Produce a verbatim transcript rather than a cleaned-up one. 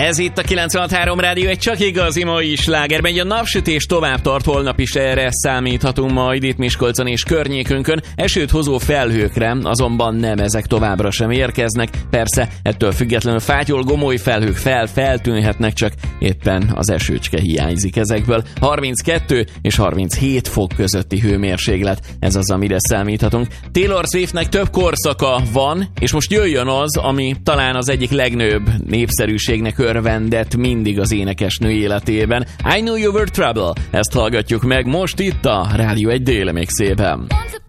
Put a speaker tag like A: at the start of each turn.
A: Ez itt a kilencvenhat három Rádió, egy csak igazi mai slágerben. A napsütés tovább tart, holnap is erre számíthatunk majd itt Miskolcon és környékünkön. Esőt hozó felhőkre azonban nem, ezek továbbra sem érkeznek. Persze ettől függetlenül fátyol gomoly felhők fel-feltűnhetnek, csak éppen az esőcske hiányzik ezekből. harminckettő és harminchét fok közötti hőmérséklet, ez az, amire számíthatunk. Taylor Swiftnek több korszaka van, és most jöjjön az, ami talán az egyik legnagyobb népszerűségnek örvendett mindig az énekesnő életében. I Knew You Were Trouble. Ezt hallgatjuk meg most itt a Rádió egy déli mixében.